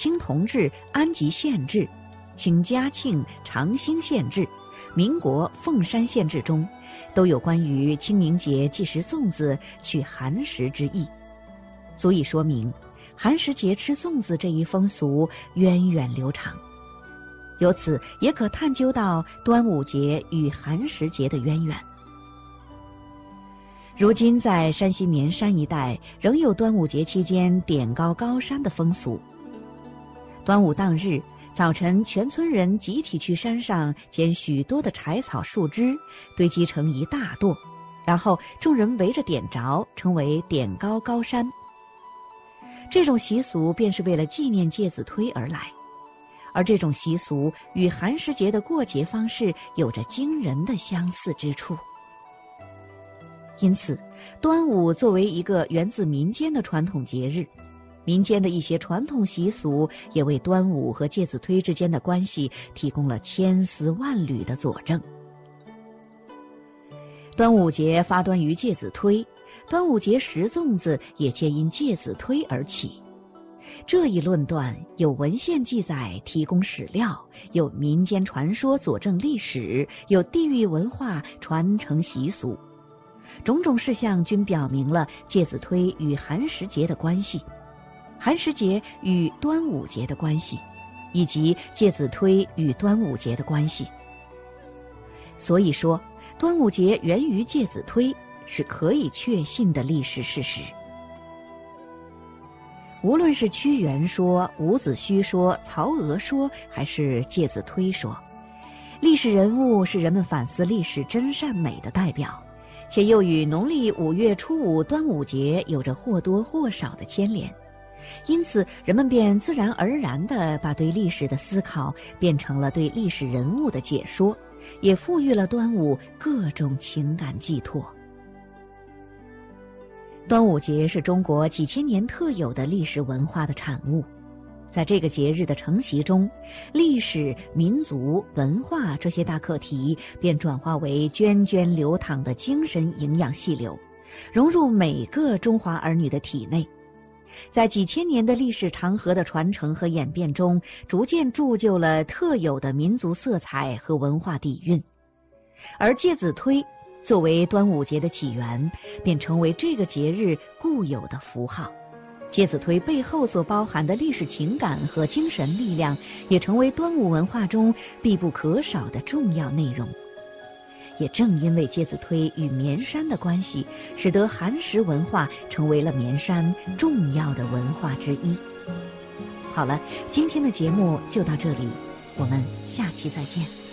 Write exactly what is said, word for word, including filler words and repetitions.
清同治、安吉县志、清嘉庆、长兴县志、民国凤山县志中，都有关于清明节祭食粽子、取寒食之意，足以说明寒食节吃粽子这一风俗源远流长。由此也可探究到端午节与寒食节的渊源。如今在山西绵山一带仍有端午节期间点高高山的风俗。端午当日早晨，全村人集体去山上捡许多的柴草树枝，堆积成一大垛，然后众人围着点着，称为点高高山。这种习俗便是为了纪念介子推而来，而这种习俗与寒食节的过节方式有着惊人的相似之处。因此，端午作为一个源自民间的传统节日，民间的一些传统习俗也为端午和介子推之间的关系提供了千丝万缕的佐证。端午节发端于介子推，端午节食粽子也皆因介子推而起。这一论断有文献记载提供史料，有民间传说佐证历史，有地域文化传承习俗，种种事项均表明了介子推与寒食节的关系，寒食节与端午节的关系，以及介子推与端午节的关系。所以说，端午节源于介子推是可以确信的历史事实。无论是屈原说、伍子胥说、曹娥说，还是介子推说，历史人物是人们反思历史真善美的代表，且又与农历五月初五端午节有着或多或少的牵连，因此人们便自然而然地把对历史的思考变成了对历史人物的解说，也赋予了端午各种情感寄托。端午节是中国几千年特有的历史文化的产物，在这个节日的承袭中，历史、民族、文化这些大课题便转化为涓涓流淌的精神营养细流，融入每个中华儿女的体内，在几千年的历史长河的传承和演变中，逐渐铸就了特有的民族色彩和文化底蕴。而介子推作为端午节的起源，便成为这个节日固有的符号。介子推背后所包含的历史情感和精神力量，也成为端午文化中必不可少的重要内容。也正因为介子推与绵山的关系，使得寒食文化成为了绵山重要的文化之一。好了，今天的节目就到这里，我们下期再见。